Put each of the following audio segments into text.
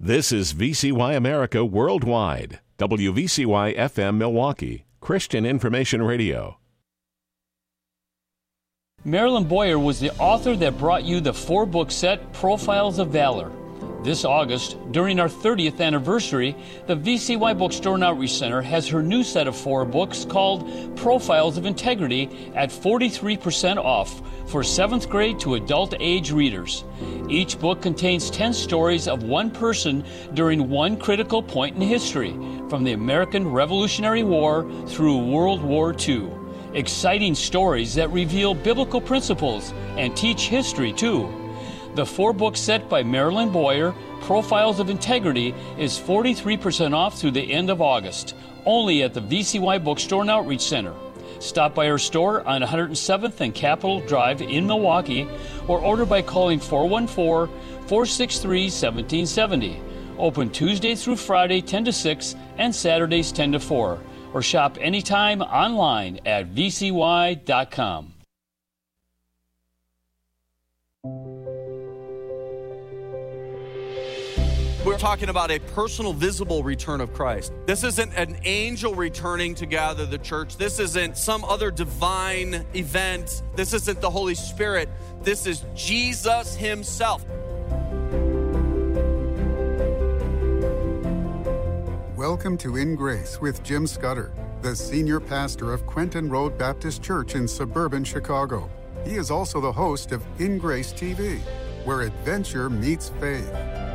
This is VCY America Worldwide, WVCY FM Milwaukee, Christian Information Radio. Marilyn Boyer was the author that brought you the 4-book set Profiles of Valor. This August, during our 30th anniversary, the VCY Bookstore and Outreach Center has her new set of 4 books called Profiles of Integrity at 43% off for 7th grade to adult age readers. Each book contains 10 stories of one person during one critical point in history, from the American Revolutionary War through World War II. Exciting stories that reveal biblical principles and teach history too. The 4-book set by Marilyn Boyer, Profiles of Integrity, is 43% off through the end of August, only at the VCY Bookstore and Outreach Center. Stop by our store on 107th and Capitol Drive in Milwaukee, or order by calling 414-463-1770. Open Tuesday through Friday 10 to 6 and Saturdays 10 to 4. Or shop anytime online at vcy.com. We're talking about a personal, visible return of Christ. This isn't an angel returning to gather the church. This isn't some other divine event. This isn't the Holy Spirit. This is Jesus himself. Welcome to In Grace with Jim Scudder, the senior pastor of Quentin Road Baptist Church in suburban Chicago. He is also the host of In Grace TV, where adventure meets faith.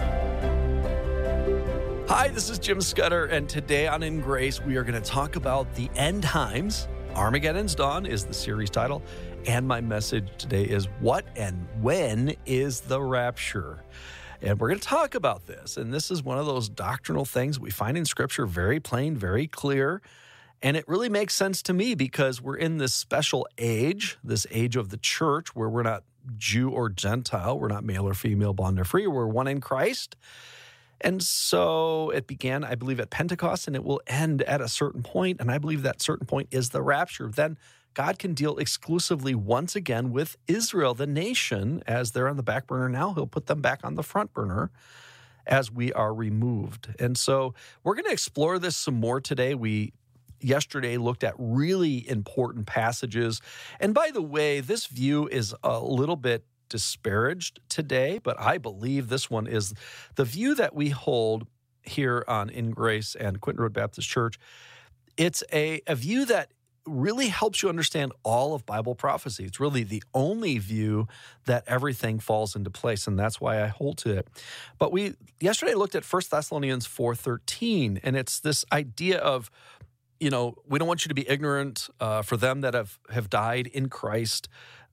Hi, this is Jim Scudder, and today on In Grace, we are going to talk about the end times. Armageddon's Dawn is the series title, and my message today is what and when is the rapture? And we're going to talk about this, and this is one of those doctrinal things we find in Scripture, very plain, very clear, and it really makes sense to me because we're in this special age, this age of the church, where we're not Jew or Gentile, we're not male or female, bond or free, we're one in Christ. And so it began, I believe, at Pentecost, and it will end at a certain point, and I believe that certain point is the rapture. Then God can deal exclusively once again with Israel, the nation, as they're on the back burner now. He'll put them back on the front burner as we are removed. And so we're going to explore this some more today. We yesterday looked at really important passages. And by the way, this view is a little bit disparaged today, but I believe this one is the view that we hold here on In Grace and Quentin Road Baptist Church. It's a view that really helps you understand all of Bible prophecy. It's really the only view that everything falls into place, and that's why I hold to it. But we yesterday looked at 1 Thessalonians 4:13, and it's this idea of, we don't want you to be ignorant for them that have died in Christ.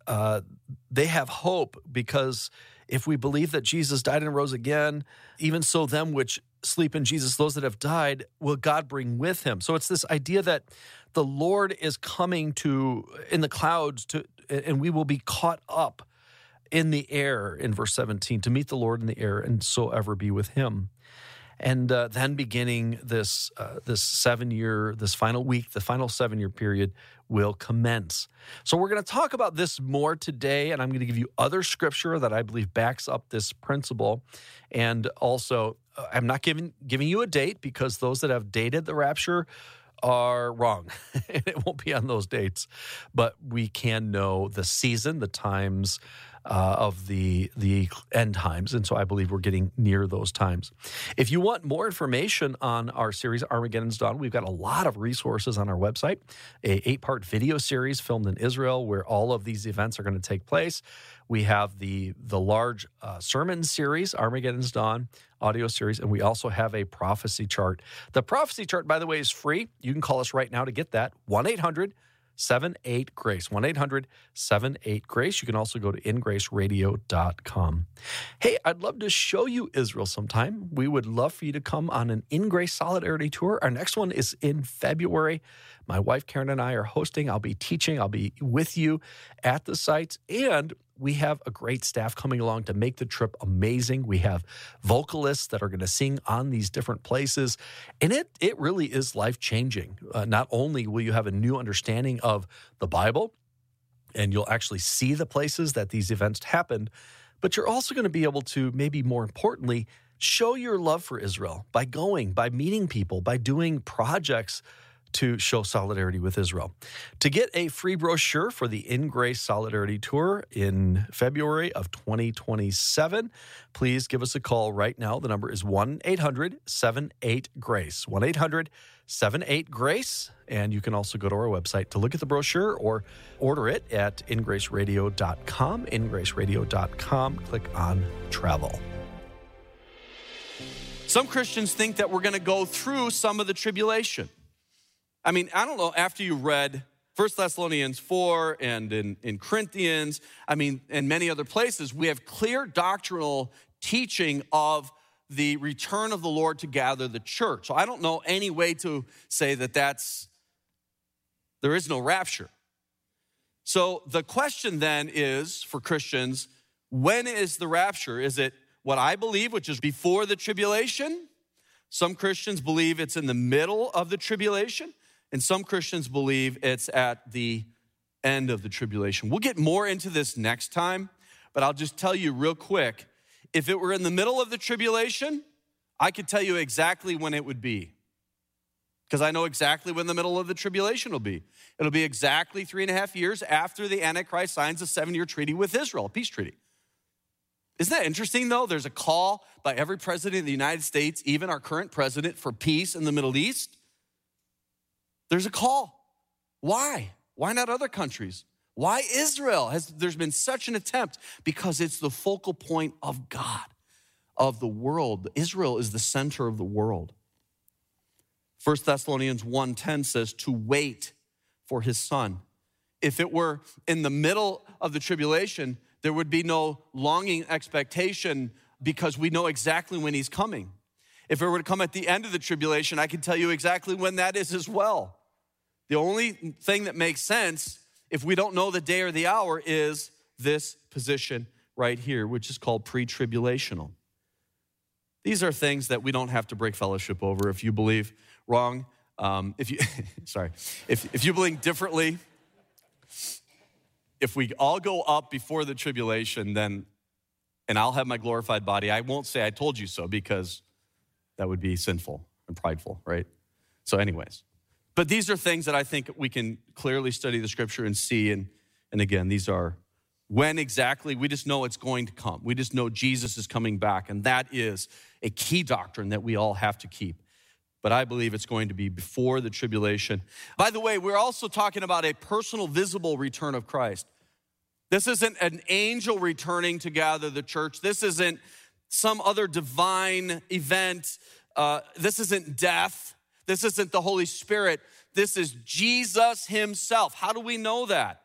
They have hope, because if we believe that Jesus died and rose again, even so them which sleep in Jesus, those that have died, will God bring with him. So it's this idea that the Lord is coming in the clouds, and we will be caught up in the air, in verse 17, to meet the Lord in the air and so ever be with him. And then beginning this 7-year, this final week, the final 7-year period will commence. So we're going to talk about this more today, and I'm going to give you other scripture that I believe backs up this principle. And also, I'm not giving you a date, because those that have dated the rapture are wrong. It won't be on those dates. But we can know the season, the times of the end times, and so I believe we're getting near those times. If you want more information on our series, Armageddon's Dawn, we've got a lot of resources on our website, a 8-part video series filmed in Israel where all of these events are going to take place. We have the large sermon series, Armageddon's Dawn, audio series, and we also have a prophecy chart. The prophecy chart, by the way, is free. You can call us right now to get that, 1-800-78-GRACE, 1-800-78-GRACE. You can also go to ingraceradio.com. Hey, I'd love to show you Israel sometime. We would love for you to come on an In Grace Solidarity Tour. Our next one is in February. My wife Karen and I are hosting. I'll be teaching. I'll be with you at the sites, and we have a great staff coming along to make the trip amazing. We have vocalists that are going to sing on these different places, and it really is life-changing. Not only will you have a new understanding of the Bible, and you'll actually see the places that these events happened, but you're also going to be able to, maybe more importantly, Show your love for Israel by going, by meeting people, by doing projects to show solidarity with Israel. To get a free brochure for the In Grace Solidarity Tour in February of 2027, please give us a call right now. The number is 1-800-78-GRACE, 1-800-78-GRACE. And you can also go to our website to look at the brochure or order it at ingraceradio.com, ingraceradio.com. Click on travel. Some Christians think that we're going to go through some of the tribulation. I mean, I don't know, after you read 1 Thessalonians 4 and in Corinthians, and many other places, we have clear doctrinal teaching of the return of the Lord to gather the church. So I don't know any way to say that there is no rapture. So the question then is, for Christians, when is the rapture? Is it what I believe, which is before the tribulation? Some Christians believe it's in the middle of the tribulation. And some Christians believe it's at the end of the tribulation. We'll get more into this next time, but I'll just tell you real quick, if it were in the middle of the tribulation, I could tell you exactly when it would be, because I know exactly when the middle of the tribulation will be. It'll be exactly 3.5 years after the Antichrist signs a 7-year treaty with Israel, a peace treaty. Isn't that interesting, though? There's a call by every president of the United States, even our current president, for peace in the Middle East. There's a call. Why? Why not other countries? Why Israel? There's been such an attempt? Because it's the focal point of God, of the world. Israel is the center of the world. 1 Thessalonians 1:10 says to wait for his son. If it were in the middle of the tribulation, there would be no longing expectation because we know exactly when he's coming. If it were to come at the end of the tribulation, I can tell you exactly when that is as well. The only thing that makes sense if we don't know the day or the hour is this position right here, which is called pre-tribulational. These are things that we don't have to break fellowship over. If you believe wrong, if you believe differently, if we all go up before the tribulation, then, and I'll have my glorified body, I won't say I told you so, because that would be sinful and prideful, right? So anyways, but these are things that I think we can clearly study the scripture and see. And again, these are when exactly, we just know it's going to come. We just know Jesus is coming back. And that is a key doctrine that we all have to keep. But I believe it's going to be before the tribulation. By the way, we're also talking about a personal, visible return of Christ. This isn't an angel returning to gather the church. This isn't some other divine event. This isn't death. This isn't the Holy Spirit. This is Jesus himself. How do we know that?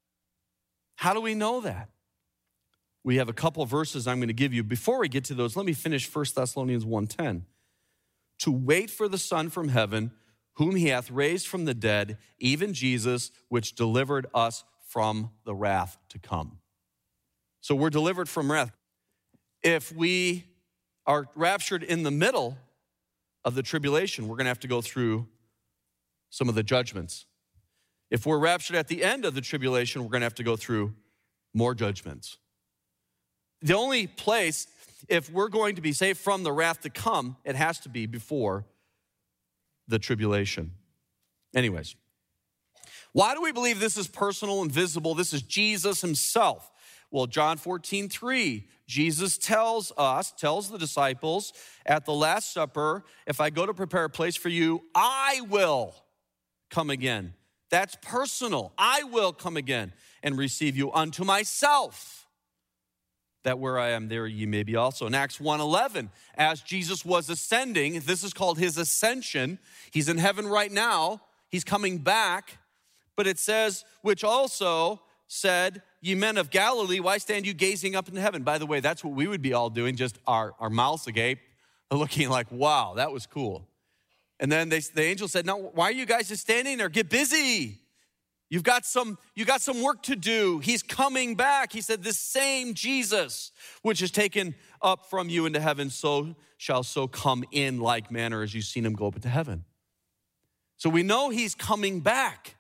How do we know that? We have a couple of verses I'm going to give you. Before we get to those, let me finish 1 Thessalonians 1:10. To wait for the Son from heaven, whom he hath raised from the dead, even Jesus, which delivered us from the wrath to come. So we're delivered from wrath. If we are raptured in the middle of the tribulation, we're going to have to go through some of the judgments. If we're raptured at the end of the tribulation, we're going to have to go through more judgments. The only place, if we're going to be saved from the wrath to come, it has to be before the tribulation. Anyways, why do we believe this is personal and visible? This is Jesus himself. Well, John 14:3, Jesus tells the disciples at the Last Supper, if I go to prepare a place for you, I will come again. That's personal. I will come again and receive you unto myself, that where I am, there ye may be also. In Acts 1:11, as Jesus was ascending, this is called his ascension. He's in heaven right now. He's coming back. But it says, which also said, ye men of Galilee, why stand you gazing up into heaven? By the way, that's what we would be all doing, just our mouths agape, looking like, wow, that was cool. And then the angel said, no, why are you guys just standing there? Get busy. You got some work to do. He's coming back. He said, this same Jesus, which is taken up from you into heaven, so shall come in like manner as you've seen him go up into heaven. So we know he's coming back.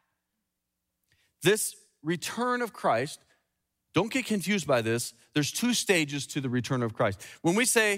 This return of Christ, don't get confused by this. There's two stages to the return of Christ. When we say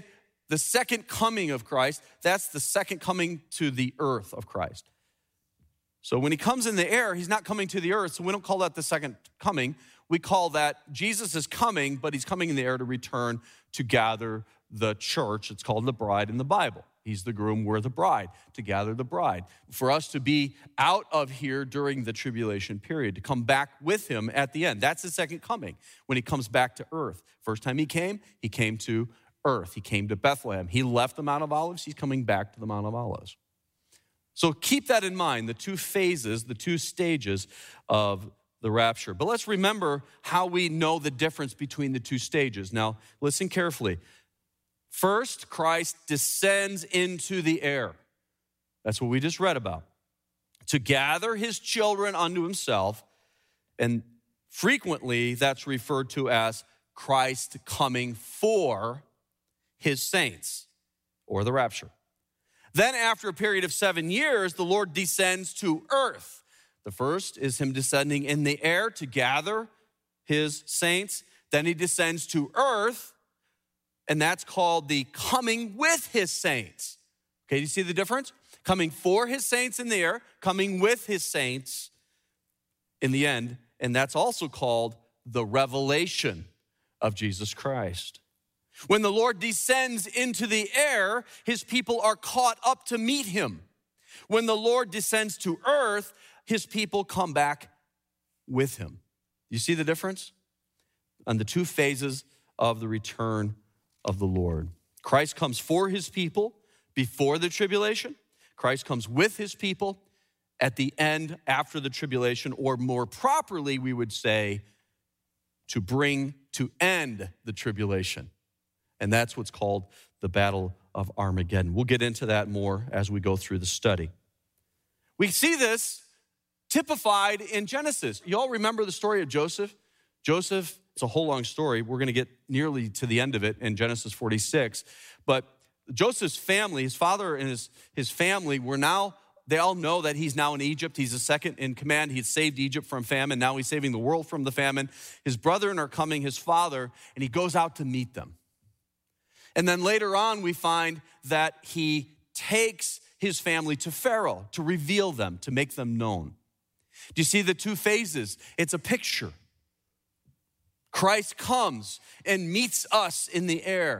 the second coming of Christ, that's the second coming to the earth of Christ. So when he comes in the air, he's not coming to the earth, so we don't call that the second coming. We call that Jesus is coming, but he's coming in the air to return to gather the church. It's called the bride in the Bible. He's the groom, we're the bride, to gather the bride. For us to be out of here during the tribulation period, to come back with him at the end. That's the second coming, when he comes back to earth. First time he came to earth. He came to Bethlehem. He left the Mount of Olives. He's coming back to the Mount of Olives. So keep that in mind, the two phases, the two stages of the rapture. But let's remember how we know the difference between the two stages. Now, listen carefully. First, Christ descends into the air. That's what we just read about. To gather his children unto himself, and frequently that's referred to as Christ coming for his saints, or the rapture. Then after a period of 7 years, the Lord descends to earth. The first is him descending in the air to gather his saints. Then he descends to earth, and that's called the coming with his saints. Okay, do you see the difference? Coming for his saints in the air, coming with his saints in the end, and that's also called the revelation of Jesus Christ. When the Lord descends into the air, his people are caught up to meet him. When the Lord descends to earth, his people come back with him. You see the difference? On the two phases of the return of the Lord. Christ comes for his people before the tribulation. Christ comes with his people at the end after the tribulation, or more properly, we would say, to end the tribulation. And that's what's called the Battle of Armageddon. We'll get into that more as we go through the study. We see this typified in Genesis. You all remember the story of Joseph? Joseph, it's a whole long story. We're going to get nearly to the end of it in Genesis 46. But Joseph's family, his father and his family they all know that he's now in Egypt. He's the second in command. He had saved Egypt from famine. Now he's saving the world from the famine. His brethren are coming, his father, and he goes out to meet them. And then later on, we find that he takes his family to Pharaoh to reveal them, to make them known. Do you see the two phases? It's a picture. Christ comes and meets us in the air.